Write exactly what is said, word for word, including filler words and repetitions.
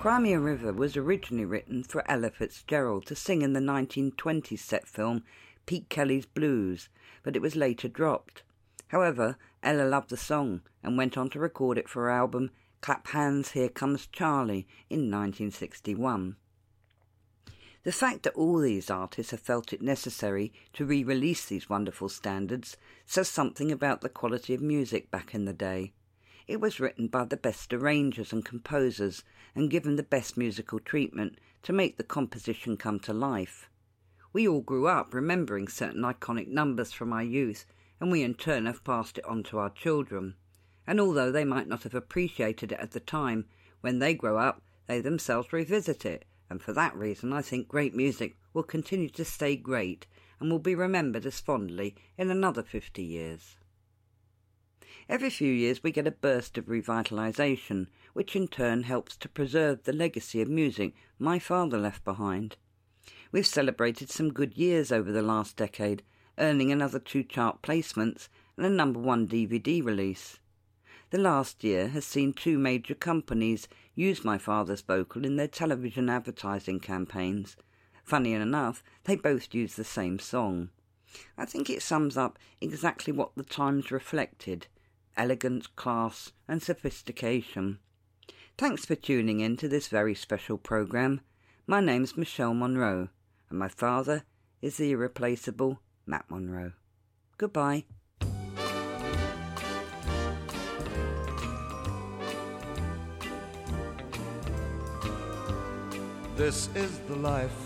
Crimea River was originally written for Ella Fitzgerald to sing in the nineteen twenties set film Pete Kelly's Blues, but it was later dropped. However, Ella loved the song and went on to record it for her album Clap Hands, Here Comes Charlie in nineteen sixty-one. The fact that all these artists have felt it necessary to re-release these wonderful standards says something about the quality of music back in the day. It was written by the best arrangers and composers and given the best musical treatment to make the composition come to life. We all grew up remembering certain iconic numbers from our youth, and we in turn have passed it on to our children. And although they might not have appreciated it at the time, when they grow up, they themselves revisit it, and for that reason I think great music will continue to stay great and will be remembered as fondly in another fifty years. Every few years we get a burst of revitalisation, which in turn helps to preserve the legacy of music my father left behind. We've celebrated some good years over the last decade, earning another two chart placements and a number one D V D release. The last year has seen two major companies use my father's vocal in their television advertising campaigns. Funny enough, they both use the same song. I think it sums up exactly what the times reflected: elegance, class and sophistication. Thanks for tuning in to this very special programme. My name's Michelle Monroe, and my father is the irreplaceable Matt Monroe. Goodbye. This is the life